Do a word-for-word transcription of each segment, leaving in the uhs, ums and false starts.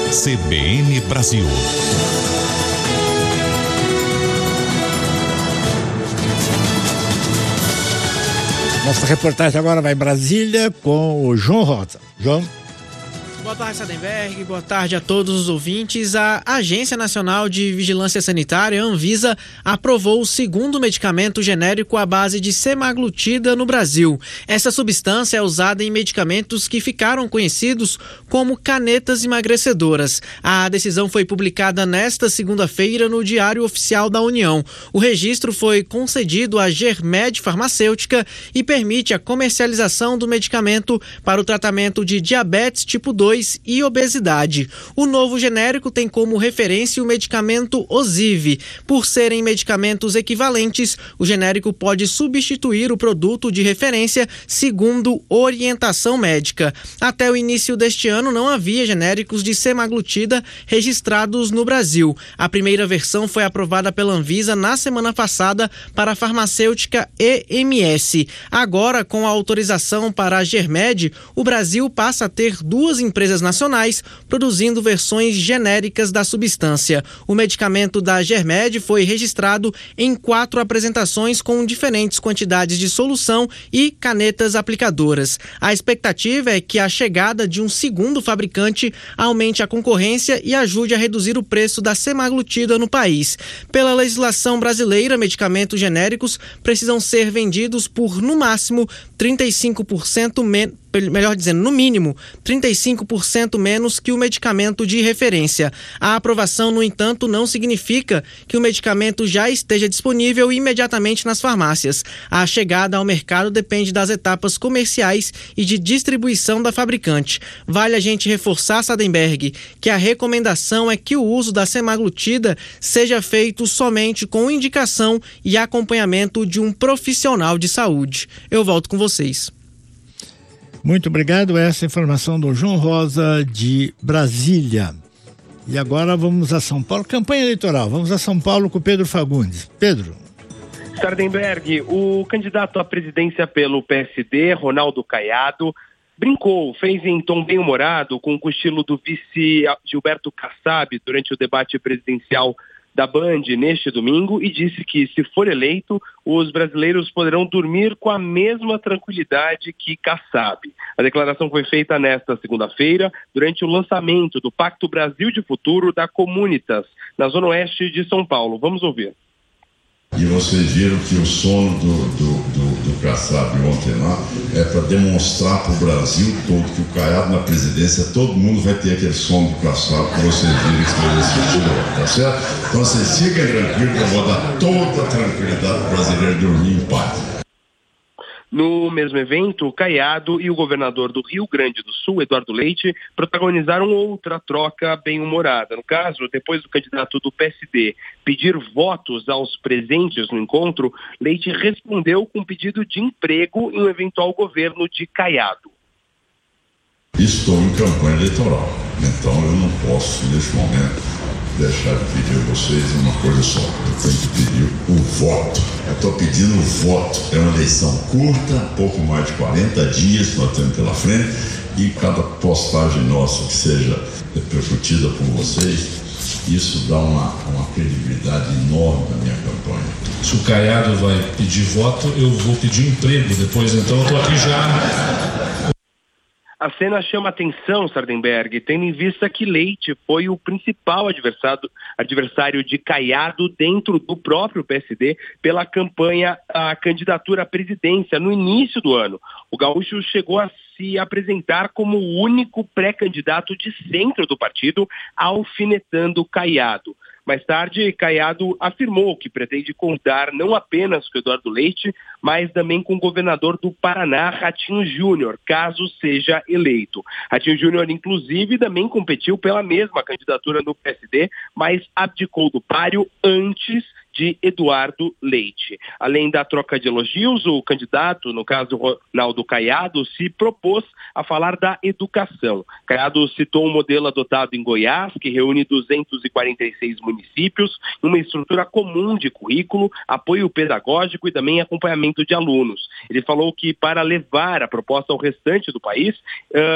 C B N Brasil. Nossa reportagem agora vai em Brasília com o João Rosa. João. Boa tarde, Sadenberg. Boa tarde a todos os ouvintes. A Agência Nacional de Vigilância Sanitária, Anvisa, aprovou o segundo medicamento genérico à base de semaglutida no Brasil. Essa substância é usada em medicamentos que ficaram conhecidos como canetas emagrecedoras. A decisão foi publicada nesta segunda-feira no Diário Oficial da União. O registro foi concedido à Germed Farmacêutica e permite a comercialização do medicamento para o tratamento de diabetes tipo dois e obesidade. O novo genérico tem como referência o medicamento Ozivy. Por serem medicamentos equivalentes, o genérico pode substituir o produto de referência segundo orientação médica. Até o início deste ano não havia genéricos de semaglutida registrados no Brasil. A primeira versão foi aprovada pela Anvisa na semana passada para a farmacêutica E M S. Agora, com a autorização para a Germed, o Brasil passa a ter duas empresas nacionais produzindo versões genéricas da substância. O medicamento da Germed foi registrado em quatro apresentações com diferentes quantidades de solução e canetas aplicadoras. A expectativa é que a chegada de um segundo fabricante aumente a concorrência e ajude a reduzir o preço da semaglutida no país. Pela legislação brasileira, medicamentos genéricos precisam ser vendidos por, no máximo, trinta e cinco por cento menos. Melhor dizendo, no mínimo, trinta e cinco por cento menos que o medicamento de referência. A aprovação, no entanto, não significa que o medicamento já esteja disponível imediatamente nas farmácias. A chegada ao mercado depende das etapas comerciais e de distribuição da fabricante. Vale a gente reforçar, Sadenberg, que a recomendação é que o uso da semaglutida seja feito somente com indicação e acompanhamento de um profissional de saúde. Eu volto com vocês. Muito obrigado. Essa informação do João Rosa de Brasília. E agora vamos a São Paulo. Campanha eleitoral. Vamos a São Paulo com o Pedro Fagundes. Pedro. Sardenberg, o candidato à presidência pelo P S D, Ronaldo Caiado, brincou, fez em tom bem-humorado com o cochilo do vice Gilberto Kassab durante o debate presidencial da Band neste domingo e disse que, se for eleito, os brasileiros poderão dormir com a mesma tranquilidade que Kassab. A declaração foi feita nesta segunda-feira, durante o lançamento do Pacto Brasil de Futuro da Comunitas, na zona oeste de São Paulo. Vamos ouvir. E vocês viram que o sono do, do, do, do Kassab ontem lá é para demonstrar para o Brasil todo que o Caiado na presidência, todo mundo vai ter aquele sono do Kassab que vocês viram que foi decidido, tá certo? Então vocês fiquem tranquilos que eu vou dar toda a tranquilidade para o brasileiro dormir em paz. No mesmo evento, Caiado e o governador do Rio Grande do Sul, Eduardo Leite, protagonizaram outra troca bem-humorada. No caso, depois do candidato do P S D pedir votos aos presentes no encontro, Leite respondeu com um pedido de emprego em um eventual governo de Caiado. Estou em campanha eleitoral, então eu não posso, neste momento, deixar de pedir a vocês uma coisa só. Eu tenho que pedir o voto. Eu estou pedindo o voto. É uma eleição curta, pouco mais de quarenta dias que nós temos pela frente, e cada postagem nossa que seja repercutida por vocês, isso dá uma, uma credibilidade enorme na minha campanha. Se o Caiado vai pedir voto, eu vou pedir emprego depois, então eu estou aqui já. A cena chama atenção, Sardenberg, tendo em vista que Leite foi o principal adversário, adversário de Caiado dentro do próprio P S D pela campanha à candidatura à presidência no início do ano. O gaúcho chegou a se apresentar como o único pré-candidato de centro do partido, alfinetando Caiado. Mais tarde, Caiado afirmou que pretende contar não apenas com Eduardo Leite, mas também com o governador do Paraná, Ratinho Júnior, caso seja eleito. Ratinho Júnior, inclusive, também competiu pela mesma candidatura no P S D, mas abdicou do páreo antes de Eduardo Leite. Além da troca de elogios, o candidato, no caso Ronaldo Caiado, se propôs a falar da educação. Caiado citou um modelo adotado em Goiás, que reúne duzentos e quarenta e seis municípios, uma estrutura comum de currículo, apoio pedagógico e também acompanhamento de alunos. Ele falou que, para levar a proposta ao restante do país, uh,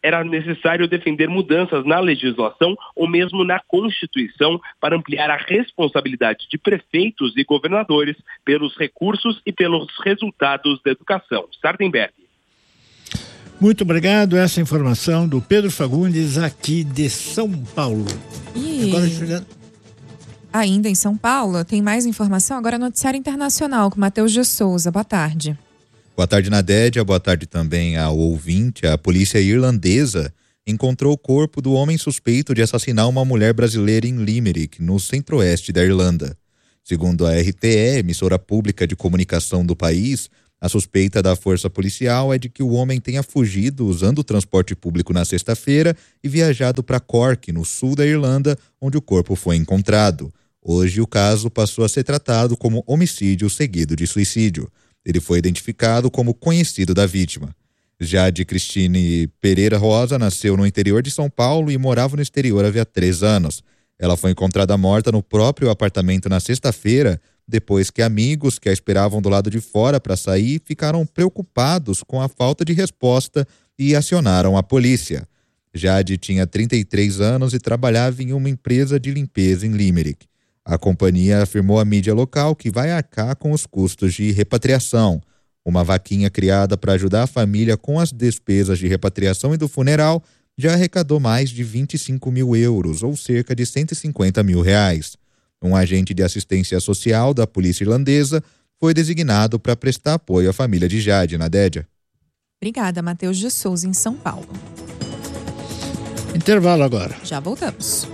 era necessário defender mudanças na legislação ou mesmo na Constituição para ampliar a responsabilidade de prefeitos e governadores pelos recursos e pelos resultados da educação. Sardenberg. Muito obrigado. Essa informação do Pedro Fagundes, aqui de São Paulo. E... Agora, Juliana. Ainda em São Paulo, tem mais informação agora no Noticiário Internacional com Matheus de Souza. Boa tarde. Boa tarde, Nadédia. Boa tarde também ao ouvinte. A polícia irlandesa encontrou o corpo do homem suspeito de assassinar uma mulher brasileira em Limerick, no centro-oeste da Irlanda. Segundo a R T E, emissora pública de comunicação do país, a suspeita da força policial é de que o homem tenha fugido usando o transporte público na sexta-feira e viajado para Cork, no sul da Irlanda, onde o corpo foi encontrado. Hoje, o caso passou a ser tratado como homicídio seguido de suicídio. Ele foi identificado como conhecido da vítima. Jade Cristine Pereira Rosa nasceu no interior de São Paulo e morava no exterior havia três anos. Ela foi encontrada morta no próprio apartamento na sexta-feira, depois que amigos que a esperavam do lado de fora para sair ficaram preocupados com a falta de resposta e acionaram a polícia. Jade tinha trinta e três anos e trabalhava em uma empresa de limpeza em Limerick. A companhia afirmou à mídia local que vai arcar com os custos de repatriação. Uma vaquinha criada para ajudar a família com as despesas de repatriação e do funeral já arrecadou mais de vinte e cinco mil euros, ou cerca de cento e cinquenta mil reais. Um agente de assistência social da polícia irlandesa foi designado para prestar apoio à família de Jade, Nadédia. Obrigada, Matheus de Souza, em São Paulo. Intervalo agora. Já voltamos.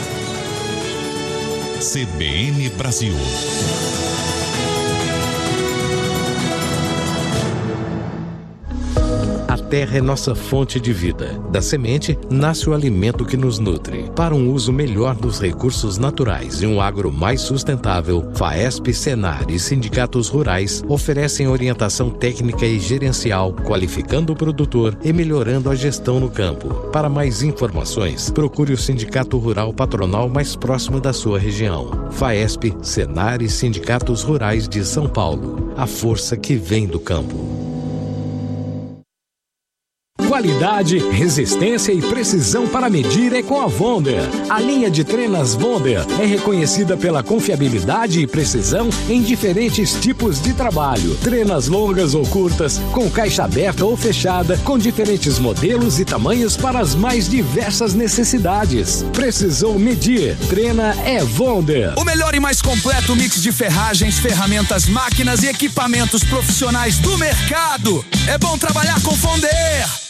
C B N Brasil. A terra é nossa fonte de vida. Da semente, nasce o alimento que nos nutre. Para um uso melhor dos recursos naturais e um agro mais sustentável, FAESP, Senar e sindicatos rurais oferecem orientação técnica e gerencial, qualificando o produtor e melhorando a gestão no campo. Para mais informações, procure o Sindicato Rural Patronal mais próximo da sua região. FAESP, Senar e sindicatos rurais de São Paulo. A força que vem do campo. Qualidade, resistência e precisão para medir é com a Wonder. A linha de trenas Wonder é reconhecida pela confiabilidade e precisão em diferentes tipos de trabalho. Trenas longas ou curtas, com caixa aberta ou fechada, com diferentes modelos e tamanhos para as mais diversas necessidades. Precisou medir? Trena é Wonder. O melhor e mais completo mix de ferragens, ferramentas, máquinas e equipamentos profissionais do mercado. É bom trabalhar com Wonder.